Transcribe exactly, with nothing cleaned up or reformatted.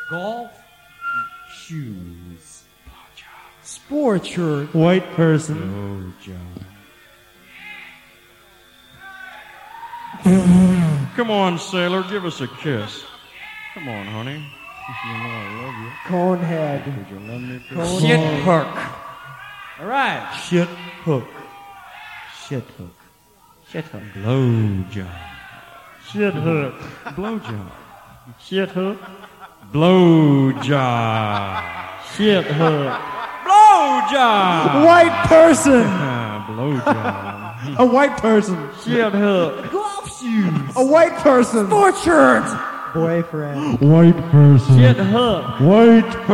Golf shoes. Sport shirt. White person. Blowjob. Come on, sailor, give us a kiss. Come on, honey. You know I love you. Conehead. Would you love me? Cone Shit head. hook. All right. Shit hook. Shit hook. Shit hook. Blowjob. Shit hook. Blowjob. Shit hook. Blowjob. Shit hook. Blowjob. White person. Ah, blowjob. A white person. Shit hook. Golf shoes. A white person. Sport shirt. Boyfriend. White person. Shit hook. White person.